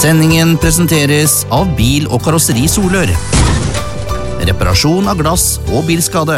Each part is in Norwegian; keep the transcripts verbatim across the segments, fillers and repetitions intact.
Sendingen presenteres av Bil- og Karosseri Solør. Reparasjon av glass og bilskade.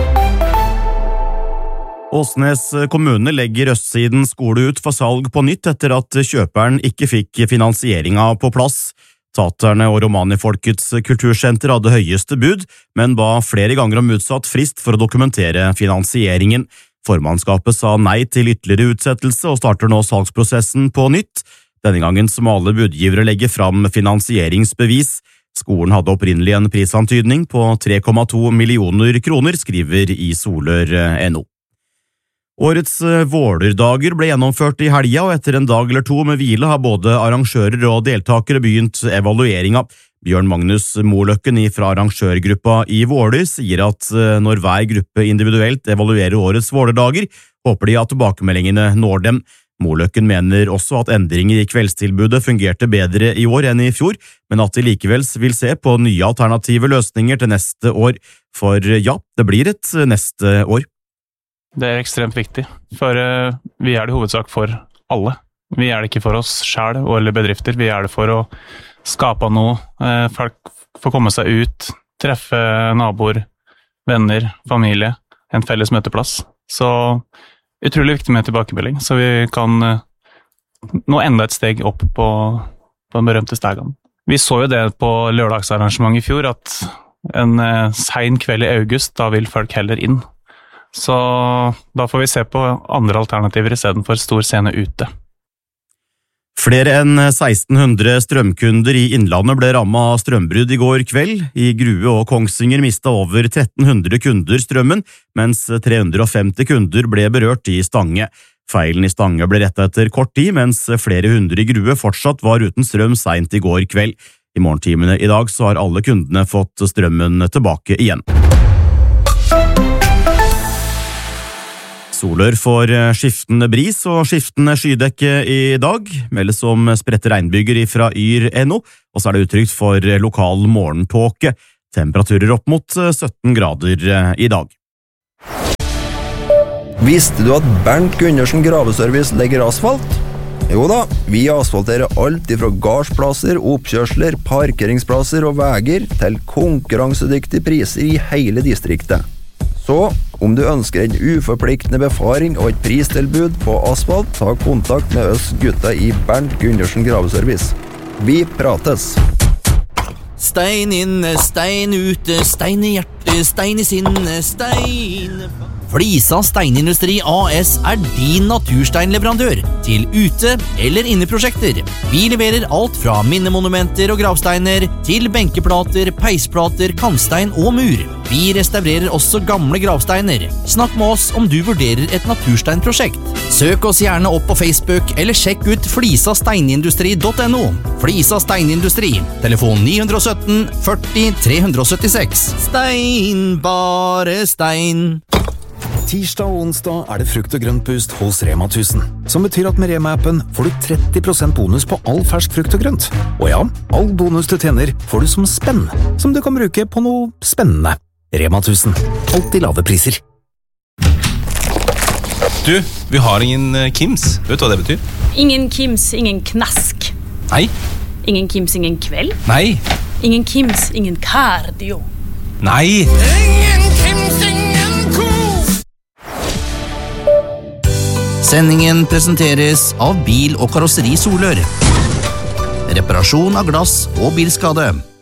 Åsnes kommune legger Østsiden skole ut for salg på nytt etter at kjøperen ikke fikk finansieringa på plass. Taterne og Romanifolkets kultursenter hadde høyeste bud, men ba flere ganger om utsatt frist for å dokumentere finansieringen. Formannskapet sa nei til ytterligere utsettelse og starter nå salgsprosessen på nytt. Denne gangen må alle budgivere legge fram finansieringsbevis. Skolen hadde opprinnelig en prisantydning på tre komma to millioner kroner, skriver i Solør punktum no. Årets Vålerdager ble gjennomført i helga, og etter en dag eller to med hvile har både arrangører og deltakere begynt evalueringa. Bjørn Magnus Moløkken fra arrangørgruppa i Våler sier at når hver gruppe individuelt evaluerer årets Vålerdager, håper de at tilbakemeldingene når dem. Moløkken mener også at endringer i kveldstilbudet fungerte bedre i år enn i fjor, men at de likevel vil se på nye alternative løsninger til neste år. For ja, det blir et neste år. Det er ekstremt viktig, for uh, vi er det i hovedsak for alle. Vi er det ikke for oss selv eller bedrifter, vi er det for å skape noe. Uh, folk får komme seg ut, treffe naboer, venner, familie, en felles møteplass. Så utrolig viktig med tilbakemelding, så vi kan uh, nå enda et steg opp på, på den berømte stegen. Vi så jo det på lørdagsarrangementet i fjor, at en uh, sen kveld i august, da vil folk heller inn. Så da får vi se på andre alternativer i stedet for stor scene ute. Flere enn seksten hundre strømkunder i Innlandet ble rammet av strømbrudd i går kveld. I Grue og Kongsvinger mistet over tretten hundre kunder strømmen, mens tre hundre femti kunder ble berørt i Stange. Feilen i Stange ble rettet etter kort tid, mens flere hundre i Grue fortsatt var uten strøm sent i går kveld. I morgentimene i dag så har alle kundene fått strømmen tilbake igjen. Solør får skiftende bris og skiftende skydekke i dag, meldes om spredte regnbyger fra Yr punktum no, og så er det uttrykt for lokal morgentåke. Temperaturer opp mot sytten grader i dag. Visste du at Bernt Gundersen Graveservice legger asfalt? Jo da, vi asfalterer alt fra gardsplasser, oppkjørsler, parkeringsplasser og veger til konkurransedyktige priser i hele distriktet. Så, om du ønsker en uforpliktende befaring og et pristilbud på asfalt, ta kontakt med oss gutta i Bernt Gundersen Graveservice. Vi prates! Stein inne, stein ute, stein i hjertet, stein i sinne, stein... Flisa Steinindustri A S er din natursteinleverandør til ute- eller inneprosjekter. Vi leverer alt fra minnemonumenter og gravsteiner til benkeplater, peisplater, kantstein og mur. Vi restaurerer også gamle gravsteiner. Snakk med oss om du vurderer et natursteinprosjekt. Søk oss gjerne opp på Facebook eller sjekk ut flisa steinindustri punktum no. Flisa Steinindustri, telefon ni sytten førti tre syttiseks. Stein, bare stein. Tirsdag og onsdag er det frukt og grøntboost hos Rema tusen, som betyr at med Rema-appen får du tretti prosent bonus på all fersk frukt og grønt. Og ja, all bonus du tjener får du som spenn, som du kan bruke på noe spennende. Rema tusen, alltid lave priser. Du, vi har ingen Kims. Vet du hva det betyr? Ingen Kims, ingen knask. Nei. Ingen Kims, ingen kveld. Nei. Ingen Kims, ingen cardio. Nei. Ingen Kims, ingen ko. Sendingen presenteres av Bil- og Karosseri Solør. Reparasjon av glass og bilskade.